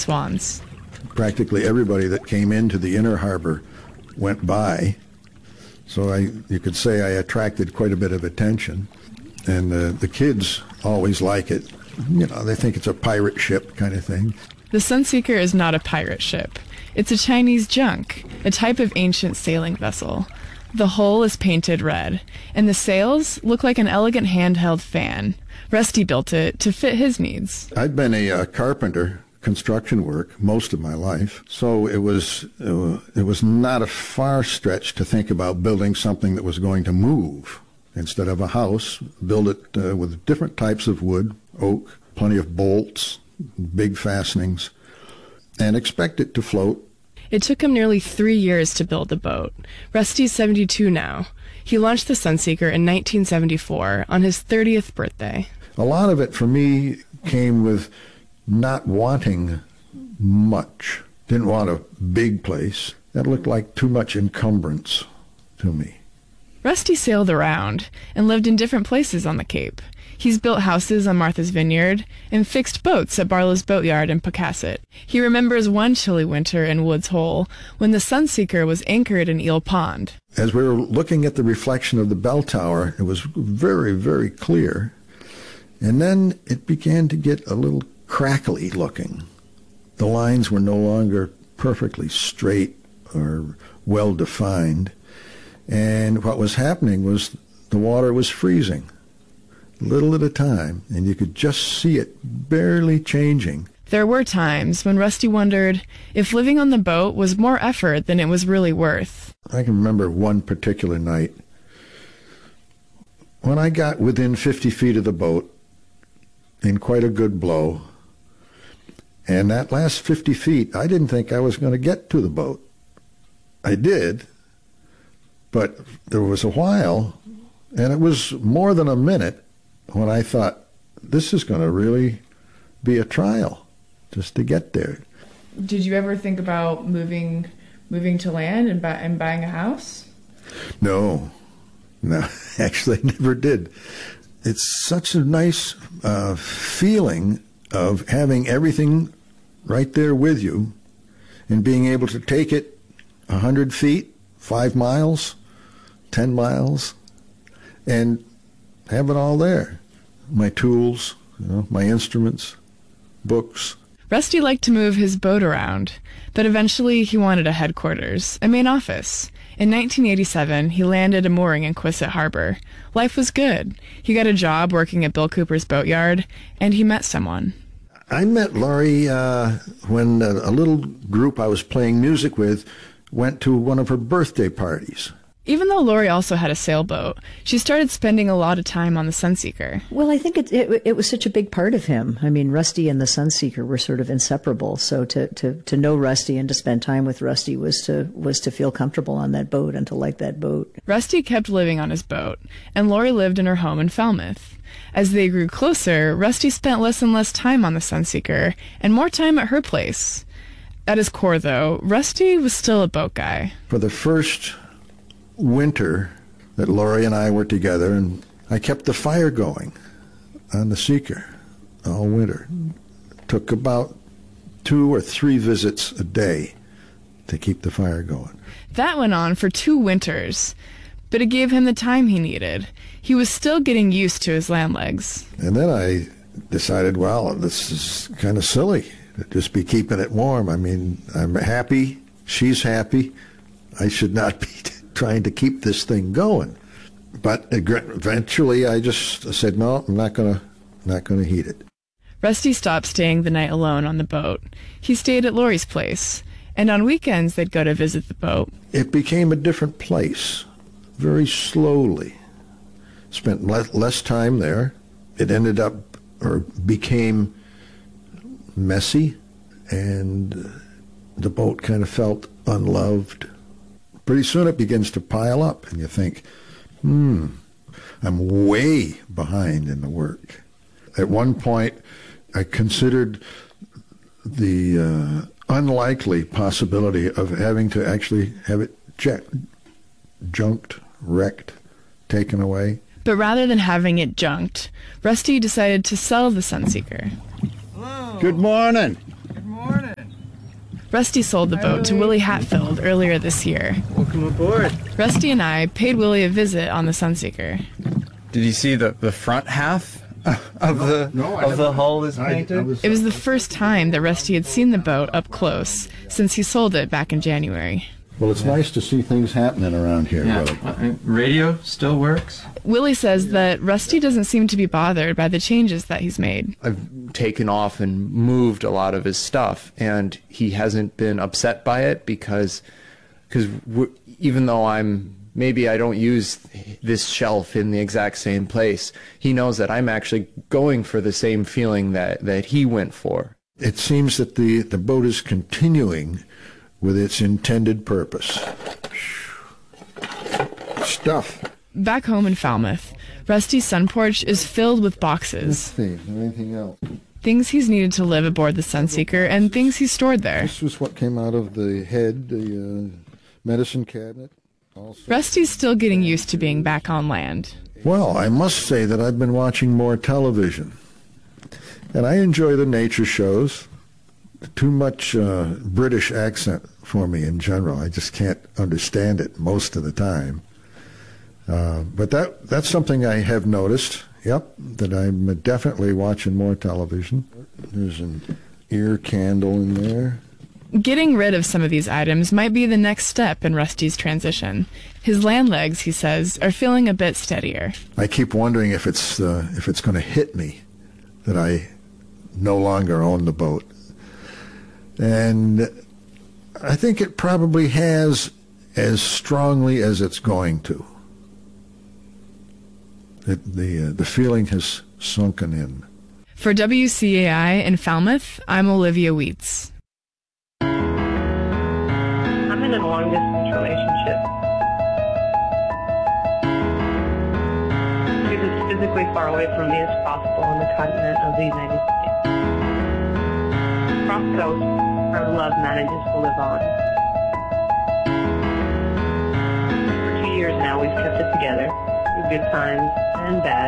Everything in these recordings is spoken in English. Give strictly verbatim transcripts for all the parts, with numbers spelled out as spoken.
swans. Practically everybody that came into the inner harbor went by, so I, you could say I attracted quite a bit of attention. And uh, the kids always like it. You know, they think it's a pirate ship kind of thing. The Sunseeker is not a pirate ship. It's a Chinese junk, a type of ancient sailing vessel. The hull is painted red, and the sails look like an elegant handheld fan. Rusty built it to fit his needs. I've been a uh, carpenter, construction work, most of my life, so it was uh, it was not a far stretch to think about building something that was going to move. Instead of a house, build it uh, with different types of wood, oak, plenty of bolts, big fastenings, and expect it to float. It took him nearly three years to build the boat. Rusty's seventy-two now. He launched the Sunseeker in nineteen seventy-four on his thirtieth birthday. A lot of it for me came with not wanting much. Didn't want a big place. That looked like too much encumbrance to me. Rusty sailed around and lived in different places on the Cape. He's built houses on Martha's Vineyard and fixed boats at Barlow's Boatyard in Pocasset. He remembers one chilly winter in Woods Hole when the Sunseeker was anchored in Eel Pond. As we were looking at the reflection of the bell tower, it was very, very clear. And then it began to get a little crackly looking. The lines were no longer perfectly straight or well-defined. And what was happening was the water was freezing, little at a time, and you could just see it barely changing. There were times when Rusty wondered if living on the boat was more effort than it was really worth. I can remember one particular night when I got within fifty feet of the boat in quite a good blow, and that last fifty feet, I didn't think I was going to get to the boat. I did. But there was a while, and it was more than a minute, when I thought, this is going to really be a trial just to get there. Did you ever think about moving moving to land and, buy, and buying a house? No. No, actually I never did. It's such a nice uh, feeling of having everything right there with you and being able to take it a hundred feet, five miles, ten miles, and have it all there. My tools, you know, my instruments, books. Rusty liked to move his boat around, but eventually he wanted a headquarters, a main office. In nineteen eighty-seven, he landed a mooring in Quisset Harbor. Life was good. He got a job working at Bill Cooper's boatyard, and he met someone. I met Laurie uh, when a, a little group I was playing music with went to one of her birthday parties. Even though Laurie also had a sailboat, she started spending a lot of time on the Sunseeker. Well, I think it, it it was such a big part of him. I mean, Rusty and the Sunseeker were sort of inseparable. So to, to, to know Rusty and to spend time with Rusty was to was to feel comfortable on that boat and to like that boat. Rusty kept living on his boat, and Laurie lived in her home in Falmouth. As they grew closer, Rusty spent less and less time on the Sunseeker and more time at her place. At his core, though, Rusty was still a boat guy. For the first winter that Laurie and I were together, and I kept the fire going on the Seeker all winter. It took about two or three visits a day to keep the fire going. That went on for two winters, but it gave him the time he needed. He was still getting used to his land legs. And then I decided, well, this is kind of silly to just be keeping it warm. I mean, I'm happy, she's happy. I should not be trying to keep this thing going. But eventually I just said, no, I'm not going to not going to heat it. Rusty stopped staying the night alone on the boat. He stayed at Laurie's place, and on weekends they'd go to visit the boat. It became a different place, very slowly. Spent less, less time there. It ended up, or became messy, and the boat kind of felt unloved. Pretty soon it begins to pile up, and you think, hmm, I'm way behind in the work. At one point, I considered the uh, unlikely possibility of having to actually have it checked, junked, wrecked, taken away. But rather than having it junked, Rusty decided to sell the Sunseeker. Hello. Good morning. Good morning. Rusty sold the boat to Willie Hatfield earlier this year. Welcome aboard. Rusty and I paid Willie a visit on the Sunseeker. Did you see the, the front half of the no, I of the haven't. hull is I- I painted? was- It was the first time that Rusty had seen the boat up close since he sold it back in January. Well, it's nice to see things happening around here, Yeah. Willie. Uh, Radio still works. Willie says that Rusty doesn't seem to be bothered by the changes that he's made. I've taken off and moved a lot of his stuff, and he hasn't been upset by it because because even though I'm maybe I don't use this shelf in the exact same place, he knows that I'm actually going for the same feeling that, that he went for. It seems that the, the boat is continuing with its intended purpose. Stuff. Back home in Falmouth, Rusty's sun porch is filled with boxes, See, anything else? things he's needed to live aboard the Sunseeker and things he's stored there. This was what came out of the head, the uh, medicine cabinet. Also. Rusty's still getting used to being back on land. Well, I must say that I've been watching more television, and I enjoy the nature shows. Too much uh, British accent for me in general. I just can't understand it most of the time. Uh, but that that's something I have noticed. Yep, that I'm definitely watching more television. There's an ear candle in there. Getting rid of some of these items might be the next step in Rusty's transition. His land legs, he says, are feeling a bit steadier. I keep wondering if it's uh, if it's going to hit me that I no longer own the boat. And I think it probably has, as strongly as it's going to. It, the uh, the feeling has sunken in. For W C A I in Falmouth, I'm Olivia Wheats. I'm in a long-distance relationship. She's as physically far away from me as possible on the continent of the United States. Across the coast, our love manages to live on. For two years now, we've kept it together, through good times and bad.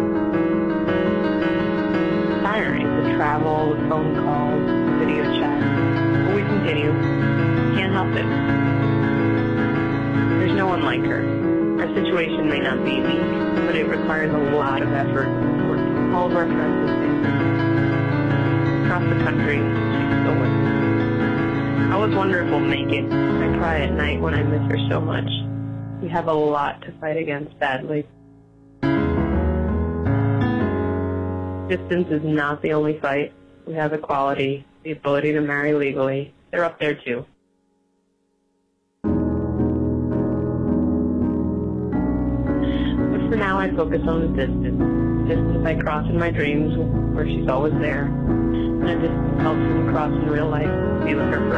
It's tiring, the travel, the phone calls, video chat, but we continue. Can't help it. There's no one like her. Our situation may not be unique, but it requires a lot of effort for all of our friends and family. Across the country, she's still with me. I always wonder if we'll make it. I cry at night when I miss her so much. We have a lot to fight against, sadly. Distance is not the only fight. We have equality, the ability to marry legally. They're up there too. For now, I focus on the distance. Distance I cross in my dreams, where she's always there. And a distance helps me cross in real life, be with her forever.